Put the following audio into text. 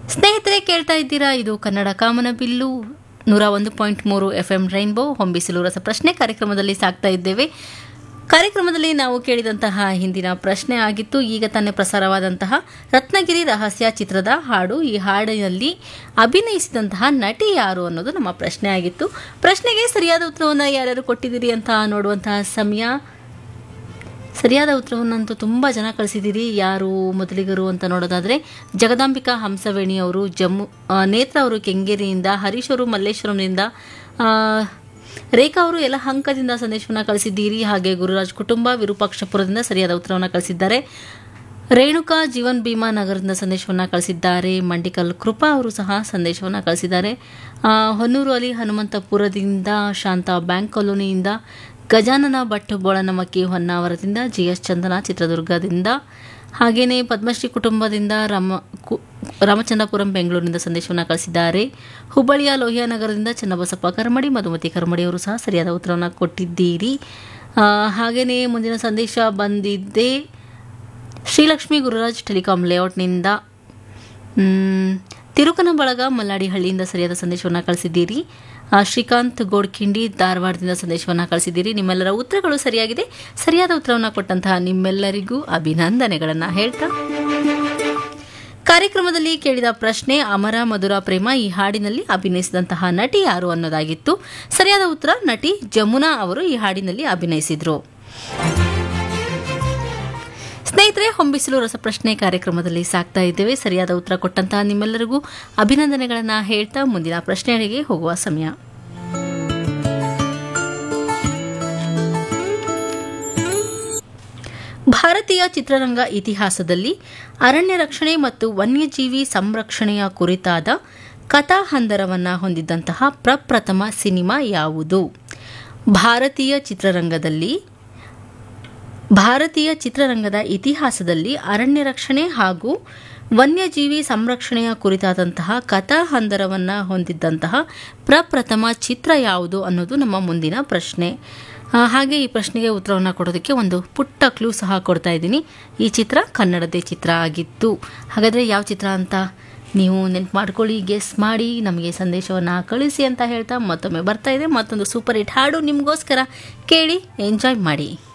ಸ್ನೇಹಿತರೆ ಕೇಳ್ತಾ ಇದ್ದೀರಾ, ಇದು ಕನ್ನಡ ಕಾಮನಬಿಲ್ಲು 101.3 FM ರೈನ್ಬೋ ಹೊಂಬಿಸಿಲು ರಸಪ್ರಶ್ನೆ ಕಾರ್ಯಕ್ರಮದಲ್ಲಿ ಸಾಕ್ತಾ ಇದ್ದೇವೆ. ಕಾರ್ಯಕ್ರಮದಲ್ಲಿ ನಾವು ಕೇಳಿದಂತಹ ಹಿಂದಿನ ಪ್ರಶ್ನೆ ಆಗಿತ್ತು. ಈಗ ತಾನೇ ಪ್ರಸಾರವಾದಂತಹ ರತ್ನಗಿರಿ ರಹಸ್ಯ ಚಿತ್ರದ ಹಾಡು. ಈ ಹಾಡಿನಲ್ಲಿ ಅಭಿನಯಿಸಿದಂತಹ ನಟಿ ಯಾರು ಅನ್ನೋದು ನಮ್ಮ ಪ್ರಶ್ನೆ ಆಗಿತ್ತು. ಪ್ರಶ್ನೆಗೆ ಸರಿಯಾದ ಉತ್ತರವನ್ನು ಯಾರ್ಯಾರು ಕೊಟ್ಟಿದ್ದೀರಿ ಅಂತ ನೋಡುವಂತಹ ಸಮಯ. ಸರಿಯಾದ ಉತ್ತರವನ್ನಂತೂ ತುಂಬ ಜನ ಕಳಿಸಿದ್ದೀರಿ. ಯಾರು ಮೊದಲಿಗರು ಅಂತ ನೋಡೋದಾದರೆ ಜಗದಾಂಬಿಕಾ ಹಂಸವೇಣಿ ಅವರು ನೇತ್ರ ಅವರು ಕೆಂಗೇರಿಯಿಂದ, ಹರೀಶ್ ಅವರು ಮಲ್ಲೇಶ್ವರಂನಿಂದ, ರೇಖಾ ಅವರು ಯಲಹಂಕದಿಂದ ಸಂದೇಶವನ್ನು ಕಳಿಸಿದ್ದೀರಿ. ಹಾಗೆ ಗುರುರಾಜ್ ಕುಟುಂಬ ವಿರೂಪಾಕ್ಷಪುರದಿಂದ ಸರಿಯಾದ ಉತ್ತರವನ್ನು ಕಳಿಸಿದ್ದಾರೆ. ರೇಣುಕಾ ಜೀವನ್ ಭೀಮಾ ನಗರದಿಂದ ಸಂದೇಶವನ್ನು ಕಳಿಸಿದ್ದಾರೆ. ಮಂಡಿಕಲ್ ಕೃಪಾ ಅವರು ಸಹ ಸಂದೇಶವನ್ನು ಕಳಿಸಿದ್ದಾರೆ. ಹೊನ್ನೂರು ಅಲಿ ಹನುಮಂತಪುರದಿಂದ, ಶಾಂತಾ ಬ್ಯಾಂಕ್ ಕಾಲೋನಿಯಿಂದ, ಗಜಾನನ ಭಟ್ ಬೋಳನಮಕ್ಕಿ ಹೊನ್ನಾವರದಿಂದ, GS ಚಂದನ ಚಿತ್ರದುರ್ಗದಿಂದ, ಹಾಗೆಯೇ ಪದ್ಮಶ್ರೀ ಕುಟುಂಬದಿಂದ ರಾಮಚಂದ್ರಪುರಂ ಬೆಂಗಳೂರಿನಿಂದ ಸಂದೇಶವನ್ನು ಕಳಿಸಿದ್ದಾರೆ. ಹುಬ್ಬಳ್ಳಿಯ ಲೋಹಿಯಾ ನಗರದಿಂದ ಚನ್ನಬಸಪ್ಪ ಕರ್ಮಡಿ, ಮಧುಮತಿ ಕರ್ಮಡಿ ಅವರು ಸಹ ಸರಿಯಾದ ಉತ್ತರವನ್ನು ಕೊಟ್ಟಿದ್ದೀರಿ. ಹಾಗೆಯೇ ಮುಂದಿನ ಸಂದೇಶ ಬಂದಿದ್ದೆ ಶ್ರೀಲಕ್ಷ್ಮಿ ಗುರುರಾಜ್ ಟೆಲಿಕಾಂ ಲೇಔಟ್ನಿಂದ, ತಿರುಕನಬಳಗ ಮಲ್ಲಾಡಿಹಳ್ಳಿಯಿಂದ ಸರಿಯಾದ ಸಂದೇಶವನ್ನು ಕಳಿಸಿದ್ದೀರಿ. ಶ್ರೀಕಾಂತ್ ಗೋಡ್ಕಿಂಡಿ ಧಾರವಾಡದಿಂದ ಸಂದೇಶವನ್ನು ಕಳಿಸಿದ್ದೀರಿ. ನಿಮ್ಮೆಲ್ಲರ ಉತ್ತರಗಳು ಸರಿಯಾಗಿದೆ. ಸರಿಯಾದ ಉತ್ತರವನ್ನು ಕೊಟ್ಟಂತಹ ನಿಮ್ಮೆಲ್ಲರಿಗೂ ಅಭಿನಂದನೆಗಳನ್ನು ಹೇಳ್ತಾ, ಕಾರ್ಯಕ್ರಮದಲ್ಲಿ ಕೇಳಿದ ಪ್ರಶ್ನೆ ಅಮರ ಮಧುರ ಪ್ರೇಮ ಈ ಹಾಡಿನಲ್ಲಿ ಅಭಿನಯಿಸಿದಂತಹ ನಟಿ ಯಾರು ಅನ್ನೋದಾಗಿತ್ತು. ಸರಿಯಾದ ಉತ್ತರ ನಟಿ ಜಮುನಾ ಅವರು ಈ ಹಾಡಿನಲ್ಲಿ ಅಭಿನಯಿಸಿದ್ರು. ಸ್ನೇಹಿತರೆ, ಹೊಂಬಿಸಿಲು ರಸಪ್ರಶ್ನೆ ಕಾರ್ಯಕ್ರಮದಲ್ಲಿ ಸಾಕ್ತಾ ಇದ್ದೇವೆ. ಸರಿಯಾದ ಉತ್ತರ ಕೊಟ್ಟಂತಹ ನಿಮ್ಮೆಲ್ಲರಿಗೂ ಅಭಿನಂದನೆಗಳನ್ನು ಹೇಳ್ತಾ ಮುಂದಿನ ಪ್ರಶ್ನೆಗಳಿಗೆ ಹೋಗುವ ಸಮಯ. ಭಾರತೀಯ ಚಿತ್ರರಂಗ ಇತಿಹಾಸದಲ್ಲಿ ಅರಣ್ಯ ರಕ್ಷಣೆ ಮತ್ತು ವನ್ಯಜೀವಿ ಸಂರಕ್ಷಣೆಯ ಕುರಿತಾದ ಕಥಾಹಂದರವನ್ನು ಹೊಂದಿದ್ದಂತಹ ಪ್ರಪ್ರಥಮ ಸಿನಿಮಾ ಯಾವುದು? ಭಾರತೀಯ ಚಿತ್ರರಂಗದ ಇತಿಹಾಸದಲ್ಲಿ ಅರಣ್ಯ ರಕ್ಷಣೆ ಹಾಗೂ ವನ್ಯಜೀವಿ ಸಂರಕ್ಷಣೆಯ ಕುರಿತಾದಂತಹ ಕಥಾಹಂದರವನ್ನು ಹೊಂದಿದ್ದಂತಹ ಪ್ರಪ್ರಥಮ ಚಿತ್ರ ಯಾವುದು ಅನ್ನೋದು ನಮ್ಮ ಮುಂದಿನ ಪ್ರಶ್ನೆ. ಹಾಗೆ ಈ ಪ್ರಶ್ನೆಗೆ ಉತ್ತರವನ್ನು ಕೊಡೋದಕ್ಕೆ ಒಂದು ಪುಟ್ಟ ಕ್ಲೂ ಸಹ ಕೊಡ್ತಾ ಇದ್ದೀನಿ. ಈ ಚಿತ್ರ ಕನ್ನಡದೇ ಚಿತ್ರ ಆಗಿತ್ತು. ಹಾಗಾದರೆ ಯಾವ ಚಿತ್ರ ಅಂತ ನೀವು ನೆನ್ಪು ಮಾಡ್ಕೊಳ್ಳಿ, ಗೆಸ್ ಮಾಡಿ ನಮಗೆ ಸಂದೇಶವನ್ನು ಕಳಿಸಿ ಅಂತ ಹೇಳ್ತಾ ಮತ್ತೊಮ್ಮೆ ಬರ್ತಾ ಇದೆ ಮತ್ತೊಂದು ಸೂಪರ್ ಹಿಟ್ ಹಾಡು ನಿಮಗೋಸ್ಕರ. ಕೇಳಿ, ಎಂಜಾಯ್ ಮಾಡಿ.